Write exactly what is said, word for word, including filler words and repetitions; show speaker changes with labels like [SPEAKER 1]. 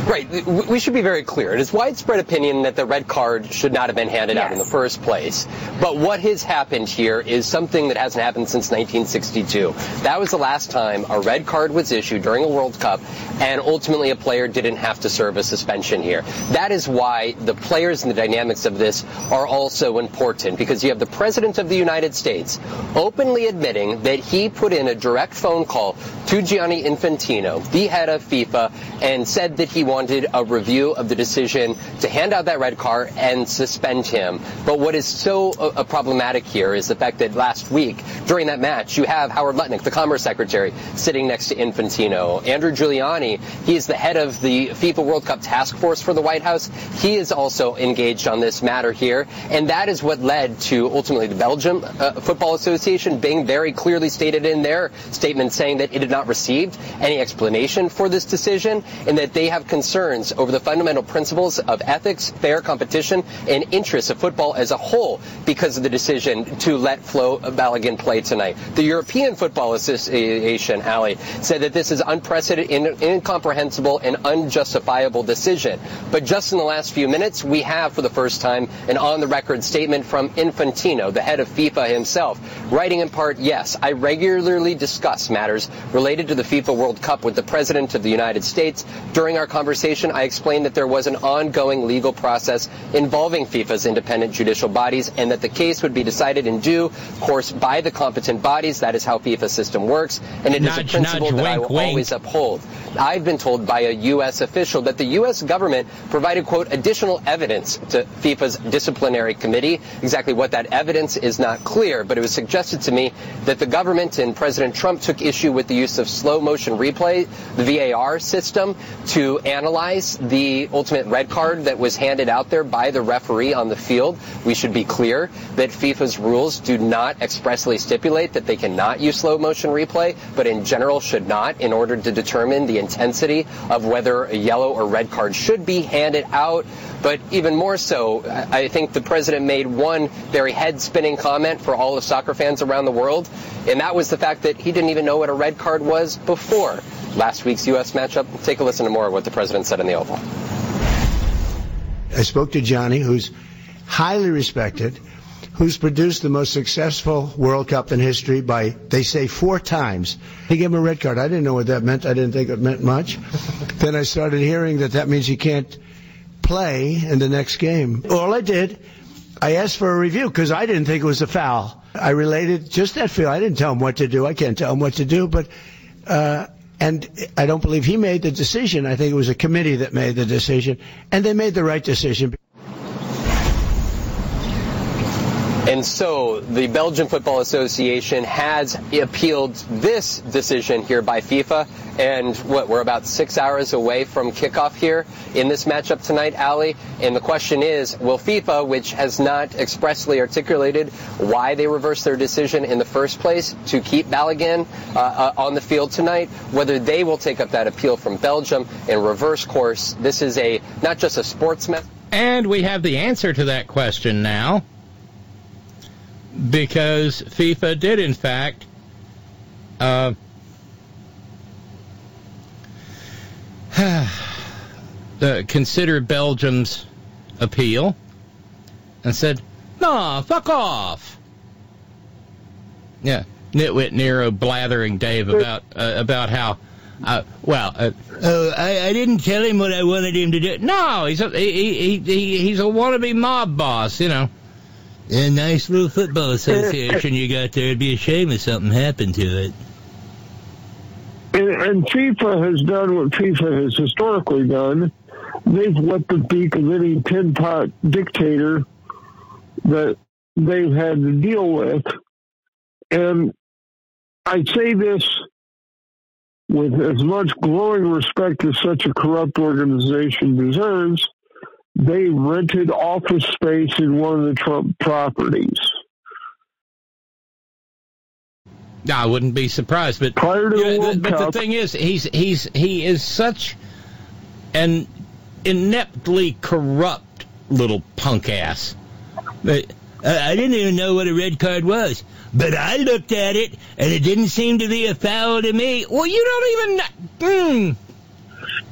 [SPEAKER 1] Right. We should be very clear. It is widespread opinion that the red card should not have been handed
[SPEAKER 2] yes.
[SPEAKER 1] out in the first place. But what has happened here is something that hasn't happened since nineteen sixty-two. That was the last time a red card was issued during a World Cup, and ultimately a player didn't have to serve a suspension here. That is why the players and the dynamics of this are also important, because you have the President of the United States openly admitting that he put in a direct phone call to Gianni Infantino, the head of FIFA, and said that he wanted a review of the decision to hand out that red card and suspend him. But what is so uh, problematic here is the fact that last week, during that match, you have Howard Lutnick, the Commerce Secretary, sitting next to Infantino. Andrew Giuliani, he is the head of the FIFA World Cup Task Force for the White House. He is also engaged on this matter here, and that is what led to ultimately the Belgium uh, Football Association being very clearly stated in their statement saying that it had not received any explanation for this decision and that they have concerns over the fundamental principles of ethics, fair competition, and interests of football as a whole because of the decision to let Flo Balogun play tonight. The European Football Association, Ali, said that this is unprecedented, incomprehensible, and unjustifiable decision. But just in the last few minutes, we have, for the first time, an on-the-record statement from Infantino, the head of FIFA himself, writing in part, yes, I regularly discuss matters related to the FIFA World Cup with the President of the United States. During our conversation, I explained that there was an ongoing legal process involving FIFA's independent judicial bodies and that the case would be decided in due course by the competent bodies. That is how FIFA's system works, and it nudge, is a principle nudge, that wink, I will wink. always uphold. I've been told by a U S official that the U S government provided, quote, additional evidence to FIFA's disciplinary committee. Exactly what that evidence is not clear, but it was suggested to me that the government and President Trump took issue with the use of slow motion replay, the V A R system, to analyze the ultimate red card that was handed out there by the referee on the field. We should be clear that FIFA's rules do not expressly stipulate that they cannot use slow motion replay, but in general should not, in order to determine the intensity of whether a yellow or red card should be handed out. But even more so, I think the president made one very head-spinning comment for all of soccer fans around the world, and that was the fact that he didn't even know what a red card was before last week's U S matchup. Take a listen to more of what the president said in the Oval.
[SPEAKER 3] I spoke to Johnny, who's highly respected, who's produced the most successful World Cup in history by, they say, four times. He gave him a red card. I didn't know what that meant. I didn't think it meant much. Then I started hearing that that means he can't play in the next game. All I did, I asked for a review because I didn't think it was a foul. I related just that feel. I didn't tell him what to do. I can't tell him what to do, but uh, and I don't believe he made the decision. I think it was a committee that made the decision, and they made the right decision.
[SPEAKER 1] And so the Belgian Football Association has appealed this decision here by FIFA. And what, we're about six hours away from kickoff here in this matchup tonight, Ali. And the question is, will FIFA, which has not expressly articulated why they reversed their decision in the first place to keep Balogun uh, uh, on the field tonight, whether they will take up that appeal from Belgium and reverse course. This is a not just a sports mess.
[SPEAKER 4] And we have the answer to that question now, because FIFA did, in fact, uh, uh, consider Belgium's appeal and said, "No, fuck off." Yeah, nitwit Nero blathering Dave about uh, about how, uh, well, uh, uh, I, I didn't tell him what I wanted him to do. No, he's a he, he, he, he's a wannabe mob boss, you know. A nice little football association you got there. It'd be a shame if something happened to it.
[SPEAKER 5] And, and FIFA has done what FIFA has historically done. They've wet the beak of any tin-pot dictator that they've had to deal with. And I say this with as much glowing respect as such a corrupt organization deserves. They rented office space in one of the Trump properties.
[SPEAKER 4] I wouldn't be surprised, but
[SPEAKER 5] prior to the
[SPEAKER 4] yeah,
[SPEAKER 5] World
[SPEAKER 4] the, but
[SPEAKER 5] Cup,
[SPEAKER 4] the thing is, he's he's he is such an ineptly corrupt little punk ass. But uh, I didn't even know what a red card was, but I looked at it and it didn't seem to be a foul to me. Well, you don't even. Mm,